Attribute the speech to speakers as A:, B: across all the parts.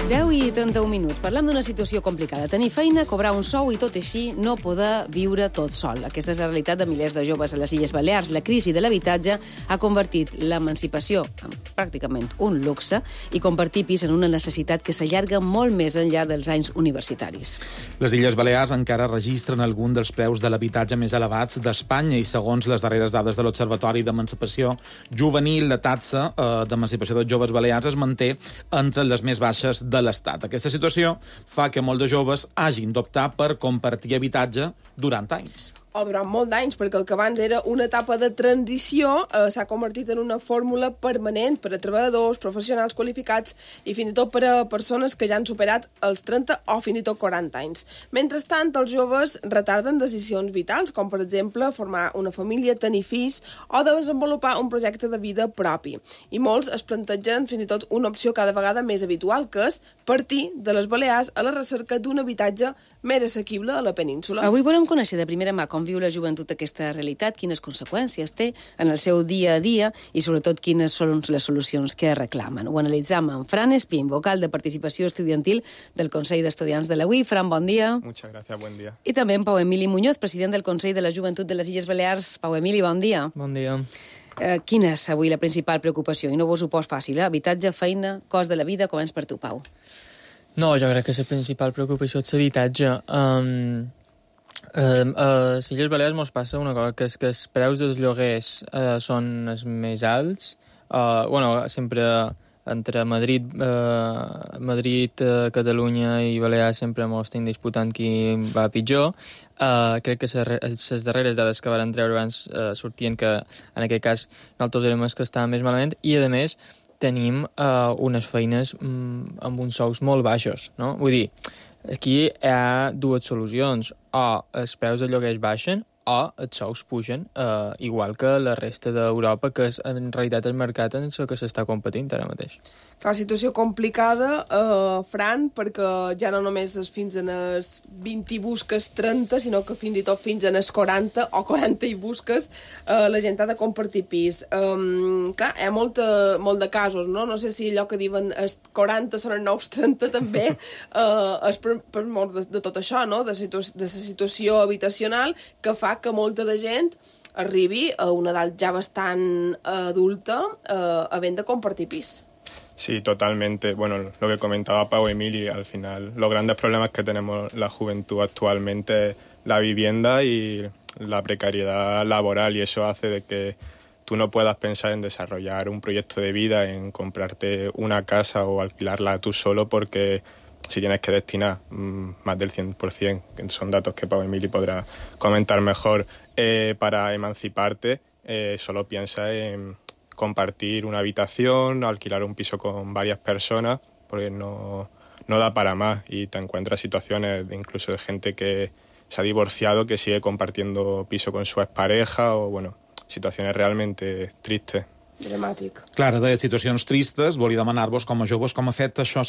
A: 10:31. Parlem d'una situació complicada. Tenir feina, cobrar un sou i tot així no poder viure tot sol. Aquesta és la realitat de milers de joves a les Illes Balears. La crisi de l'habitatge ha convertit l'emancipació en pràcticament un luxe i compartir pis en una necessitat que s'allarga molt més enllà dels anys universitaris.
B: Les Illes Balears encara registren algun dels preus de l'habitatge més elevats d'Espanya i, segons les darreres dades de l'Observatori d'Emancipació Juvenil, la taxa d'emancipació dels joves balears es manté entre les més baixes de l'Estat. Aquesta situació fa que molts de joves hagin d'optar per compartir habitatge durant anys.
C: O durant molt d'anys, perquè el que abans era una etapa de transició s'ha convertit en una fórmula permanent per a treballadors, professionals qualificats i fins i tot per a persones que ja han superat els 30 o fins i tot 40 anys. Mentrestant, els joves retarden decisions vitals, com per exemple formar una família, tenir fills o desenvolupar un projecte de vida propi. I molts es plantegen fins i tot una opció cada vegada més habitual, que és partir de les Balears a la recerca d'un habitatge més assequible a la península.
A: Avui volem conèixer de primera mà com viu la joventut aquesta realitat, quines conseqüències té en el seu dia a dia i, sobretot, quines són les solucions que reclamen. Ho analitzam amb Fran Espín, vocal de participació estudiantil del Consell d'Estudiants de la UIF. Fran, bon dia.
D: Muchas gracias, buen día.
A: I també amb Pau Emili Muñoz, president del Consell de la Joventut de les Illes Balears. Pau Emili, bon dia.
E: Bon dia.
A: Quina és avui la principal preocupació? I no vos ho pos fàcil, Habitatge, feina, cost de la vida. Començ per tu, Pau.
E: No, jo crec que la principal preocupació és l'habitatge. A les Illes Balears ens passa una cosa, que és que els preus dels lloguers són els més alts. Sempre entre Madrid, Catalunya i Balears sempre ens estem disputant qui va pitjor. Crec que les darreres dades que van treure abans sortien que en aquest cas nosaltres érem els que estàvem més malament i, a més, tenim unes feines amb uns sous molt baixos, no? Vull dir, aquí hi ha dues solucions. O els preus de lloguers baixen o els sous pugen, igual que la resta d'Europa, que és en realitat el mercat en el que s'està competint ara mateix.
C: Clar, situació complicada, Fran, perquè ja no només és fins en els 20 i busques 30, sinó que fins i tot fins en els 40 o 40 i busques la gent ha de compartir pis. Clar, hi ha molt de casos, no? No sé si allò que diuen els 40 són els nous 30 també és per molt de tot això, no? De la situació habitacional que fa que molta de gent arribi a una edat ja bastant adulta havent de compartir pis.
D: Sí, totalmente. Bueno, lo que comentaba Pau Emili, al final, los grandes problemas que tenemos la juventud actualmente es la vivienda y la precariedad laboral, y eso hace de que tú no puedas pensar en desarrollar un proyecto de vida, en comprarte una casa o alquilarla tú solo, porque si tienes que destinar más del 100%, que son datos que Pau Emili podrá comentar mejor, para emanciparte, solo piensa en compartir una habitación, alquilar un piso con varias personas, porque no da para más, y te encuentras situaciones incluso de gente que se ha divorciado, que sigue compartiendo piso con su expareja, o bueno, situaciones realmente tristes.
C: Dramàtic.
B: Clara, de situacions tristes, volia demanar-vos com a joves com afecta això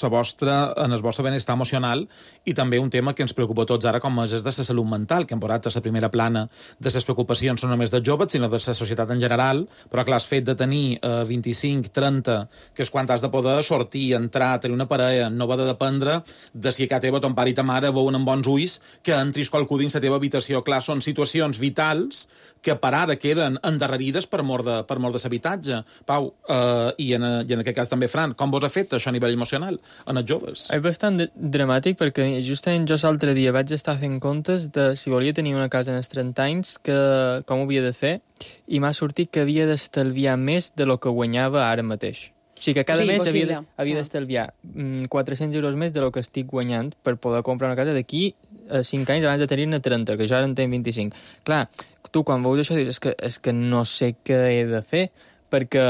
B: en el vostre benestar emocional i també un tema que ens preocupa a tots ara com és de la salut mental, que hem posat a la primera plana de les preocupacions no només dels joves, sinó de la societat en general, però clar, el fet de tenir 25, 30, que és quan has de poder sortir, entrar, tenir una parella, no va de dependre de si a casa teva ton pare i ta mare veuen amb bons ulls que entris qualcú dins la teva habitació. Clar, són situacions vitals que per ara queden endarrerides per mort de l'habitatge. Pau, i en aquest cas també, Fran, com vos ha fet això a nivell emocional en els joves?
E: És bastant dramàtic perquè justament jo l'altre dia vaig estar fent comptes de si volia tenir una casa en els 30 anys, com ho havia de fer, i m'ha sortit que havia d'estalviar més de lo que guanyava ara mateix. O sigui que cada mes havia d'estalviar 400 euros més de lo que estic guanyant per poder comprar una casa d'aquí a 5 anys abans de tenir-ne 30, que jo ara en tenc 25. Clar, tu quan veus això dius és que no sé què he de fer, perquè,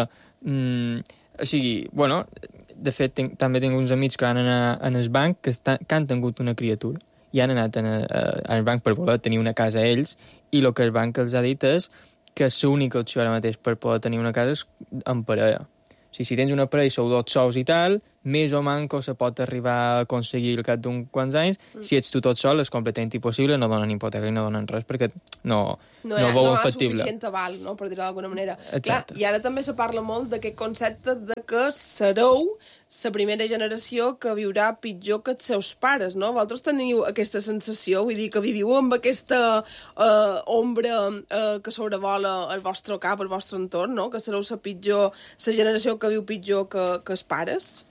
E: de fet, també tinc uns amics que van anar al banc que han tingut una criatura i han anat al banc per voler tenir una casa a ells, i el que el banc els ha dit és que l'única opció ara mateix per poder tenir una casa és en parella. O sigui, si tens una parella i sou dos sous i tal, més o manco se pot arribar a aconseguir al cap d'uns quants anys. Si ets tu tot sol, és completament impossible, no donen hipoteca i no donen res, perquè no veu factible.
C: No hi ha suficient aval, no?, per dir-ho d'alguna manera.
E: Exacte.
C: Clar, i ara també se parla molt d'aquest concepte de que sereu la primera generació que viurà pitjor que els seus pares, no? Vosaltres teniu aquesta sensació, vull dir, que viviu amb aquesta ombra que sobrevola el vostre cap, el vostre entorn, no?, que sereu la generació que viu pitjor que els pares?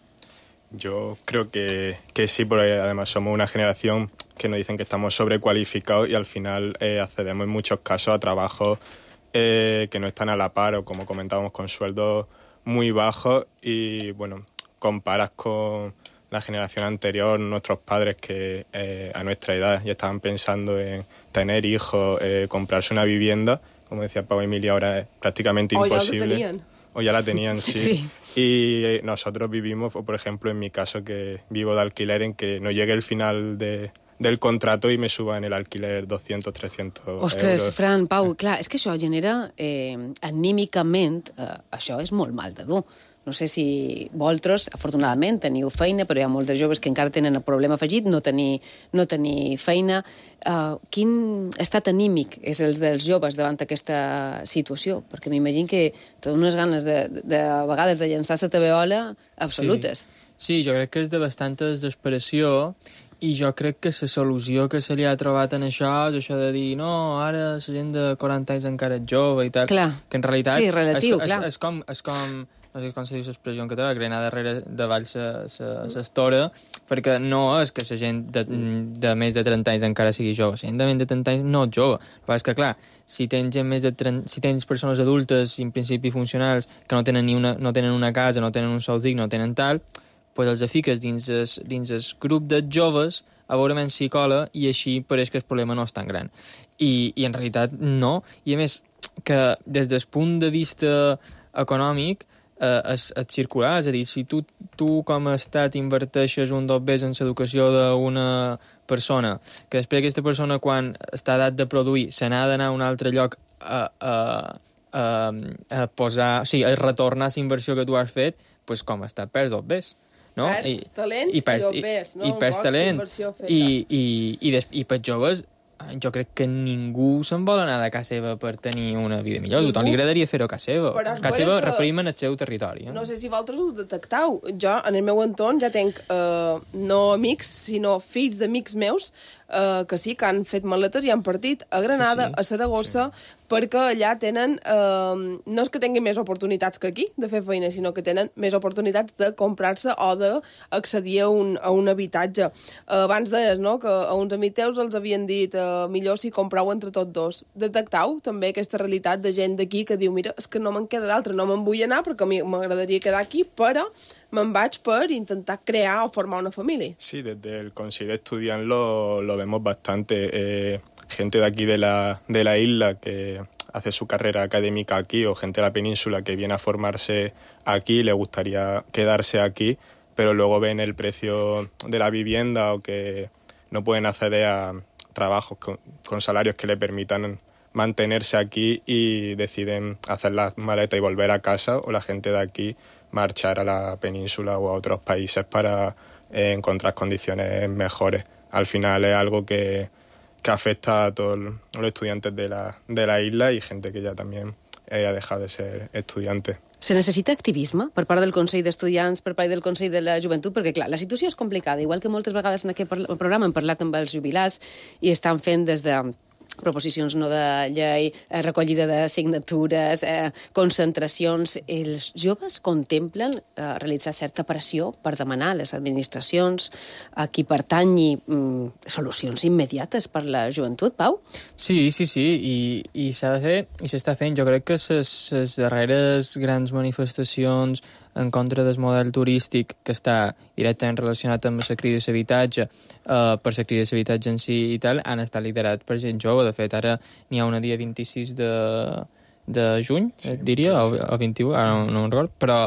D: Yo creo que sí, porque además somos una generación que nos dicen que estamos sobrecualificados y al final accedemos en muchos casos a trabajos que no están a la par o, como comentábamos, con sueldos muy bajos y, bueno, comparas con la generación anterior, nuestros padres que a nuestra edad ya estaban pensando en tener hijos, comprarse una vivienda, como decía Pau Emilia, ahora es prácticamente imposible. O ya la tenían, sí. Y nosotros vivimos, por ejemplo, en mi caso, que vivo de alquiler, en que no llegue el final del contrato y me suban el alquiler 200, 300
A: Ostres,
D: euros.
A: Fran, Pau, clar, és que això genera, anímicament, això és molt mal de dur. No sé si vosaltres, afortunadament, teniu feina, però hi ha molts joves que encara tenen el problema afegit, no tenir feina. Quin estat anímic és el dels joves davant aquesta situació? Perquè m'imagino que tenen unes ganes de vegades de llançar la tabeola absolutes.
E: Sí, jo crec que és de bastanta desesperació i jo crec que la solució que se li ha trobat en això és això de dir no, ara la gent de 40 anys encara és jove i tal.
A: Clar.
E: Que en realitat
A: sí, relatiu, clar.
E: És com no sé com se diu l'expressió en català, grenar darrere davall l'estora, perquè no és que la gent de més de 30 anys encara sigui jove. La gent de més de 30 anys no és jove. Però és que, clar, si tens gent més de 30, si tens persones adultes i en principi funcionals que no tenen una casa, no tenen un sou digne, no tenen tal, pues els fiques dins el grup de joves a veure menys si cola i així pareix que el problema no és tan gran. I en realitat no. I a més, que des del punt de vista econòmic és circular, és a dir, si tu com a estat inverteixes un dos bes en l'educació d'una persona, que després aquesta persona quan està a edat de produir se n'ha d'anar a un altre lloc a posar, o sigui, a retornar la inversió que tu has fet, doncs com està, perds dos bes. No?
C: Perds talent i dos bes, no?
E: I perds talent. I per joves jo crec que ningú se'n vol anar de casa seva per tenir una vida millor. A tothom li agradaria fer-ho a casa seva. Casa seva referim al seu territori.
C: No sé si vosaltres ho detectau. Jo, en el meu entorn, ja tenc no amics, sinó fills d'amics meus que sí, que han fet maletes i han partit a Granada, a Saragossa, perquè allà tenen... no és que tinguin més oportunitats que aquí de fer feina, sinó que tenen més oportunitats de comprar-se o d'accedir a un habitatge. Abans deies, no?, que a uns amics teus els havien dit millor si comprau entre tots dos. Detectau també aquesta realitat de gent d'aquí que diu mira, és que no me'n queda d'altra, no me'n vull anar perquè a mi m'agradaria quedar aquí, però me'n vaig per intentar crear o formar una familia.
D: Sí, desde el Consejo de Estudiants lo vemos bastante. Gente de aquí de la isla que hace su carrera académica aquí o gente de la península que viene a formarse aquí, le gustaría quedarse aquí, pero luego ven el precio de la vivienda o que no pueden acceder a trabajos con salarios que le permitan mantenerse aquí y deciden hacer la maleta y volver a casa, o la gente de aquí marchar a la península o a otros países para encontrar condiciones mejores. Al final es algo que afecta a todos los estudiantes de la isla y gente que ya también ha dejado de ser estudiante.
A: Se necessita activisme per part del Consell d'Estudiants, per part del Consell de la Joventut, perquè, clar, la situació és complicada. Igual que moltes vegades en aquest programa hem parlat amb els jubilats i estan fent des de proposicions no de llei, recollida de signatures, concentracions. Els joves contemplen realitzar certa pressió per demanar a les administracions a qui pertanyi solucions immediates per la joventut, Pau?
E: Sí, i s'ha de fer, i s'està fent. Jo crec que les darreres grans manifestacions en contra del model turístic que està directament relacionat amb la crisi de l'habitatge, per la crisi de l'habitatge en si i tal, han estat liderat per gent jove. De fet, ara n'hi ha una dia 26 de juny, diria, o 21, ara no me'n recordo, però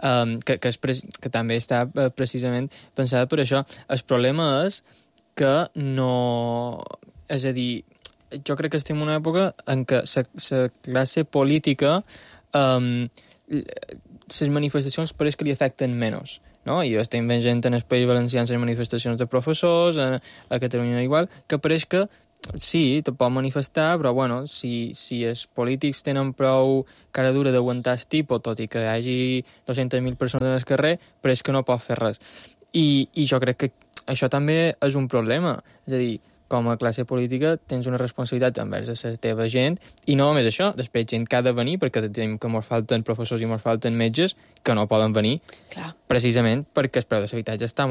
E: que també està precisament pensada per això. El problema és que no... És a dir, jo crec que estem en una època en què la classe política les manifestacions pareix que li afecten menys. no? I estem veient en el País Valencià les manifestacions de professors, a Catalunya igual, que pareix que sí, te pot manifestar, però bueno, si els polítics tenen prou cara dura d'aguantar el tipus, tot i que hi hagi 200.000 persones al carrer, pareix que no pot fer res. I jo crec que això també és un problema. És a dir, com a classe política tens una responsabilitat envers la teva gent, i no només això, després gent que ha de venir, perquè tenim que ens falten professors i ens falten metges, que no poden venir,
A: Clar.
E: precisament perquè el preu de l'habitatge està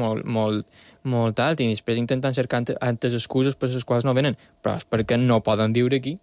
E: molt alt, i després intentant cercar altres excuses per les quals no venen, però és perquè no poden viure aquí.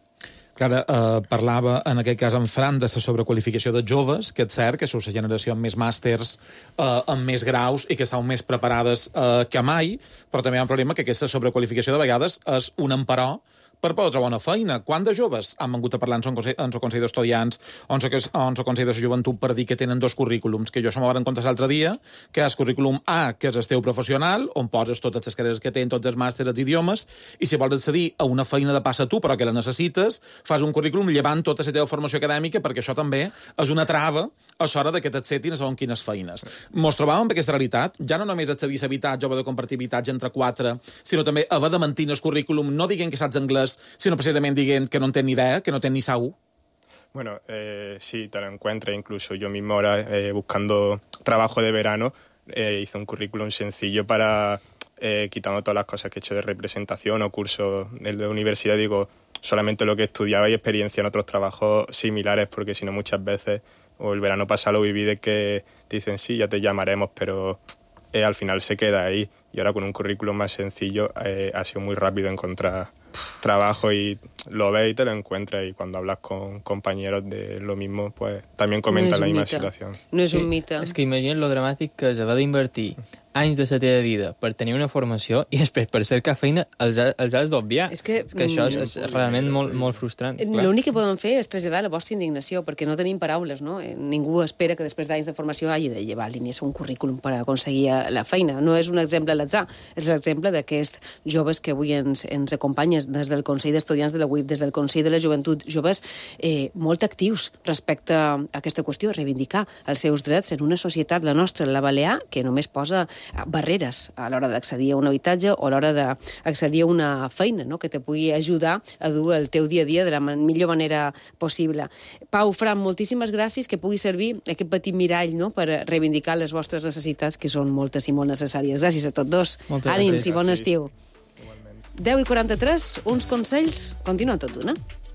B: Clara, parlava en aquest cas en Fran de la sobrequalificació de joves, que és cert que sou la generació amb més màsters, amb més graus i que estàu més preparades que mai, però també hi ha un problema que aquesta sobrequalificació de vegades és un emperò per poder trobar una feina. Quant de joves han vingut a parlar en el Consell d'Estudiants o en el Consell de la Joventut per dir que tenen dos currículums, que jo se m'ho van comptar l'altre dia, que és currículum A, que és el teu professional, on poses totes les carreres que tenen, tots els màsters, els idiomes, i si vols accedir a una feina de passa tu, però que la necessites, fas un currículum llevant tota la teva formació acadèmica, perquè això també és una trava a l'hora de que t'acceptin a segons quines feines. Mos trobàvem amb aquesta realitat, ja no només accedir a l'habitatge o de compartir habitatge entre quatre, sinó també haver de mentir en el currículum, no dient que saps anglès, sino precisamente dient que no tenen ni idea, que no tenen ni sau.
D: Bueno, sí, te lo encuentras. Incluso yo mismo ahora, buscando trabajo de verano, hice un currículum sencillo para, quitando todas las cosas que he hecho de representación o cursos de universidad, digo, solamente lo que estudiaba y experiencia en otros trabajos similares, porque si no muchas veces, o el verano pasado lo viví de que te dicen, sí, ya te llamaremos, pero al final se queda ahí. Y ahora con un currículum más sencillo ha sido muy rápido encontrar trabajo, y lo ves y te lo encuentras, y cuando hablas con compañeros de lo mismo, pues también comentan la misma situación.
A: No és un mite.
E: És que imagina't lo dramàtic que és haver d'invertir anys de la teva vida per tenir una formació i després per cercar feina els has d'obviar.
A: És que
E: això és realment molt frustrant.
A: L'únic que podem fer és traslladar la vostra indignació, perquè no tenim paraules, no? Ningú espera que després d'anys de formació hagi de llevar línies un currículum per aconseguir la feina. No és un exemple a l'atzar, és l'exemple d'aquests joves que avui ens acompanyen des del Consell d'Estudiants de la UIP, des del Consell de la Joventut, joves molt actius respecte a aquesta qüestió, reivindicar els seus drets en una societat, la nostra, la balear, que només posa barreres a l'hora d'accedir a un habitatge o a l'hora d'accedir a una feina, no? Que te pugui ajudar a dur el teu dia a dia de la millor manera possible. Pau, Fran, moltíssimes gràcies, que pugui servir aquest petit mirall, no?, per reivindicar les vostres necessitats, que són moltes i molt necessàries. Gràcies a tots dos. Ànims i bon estiu. 10:43, uns consells, continua tot d'una.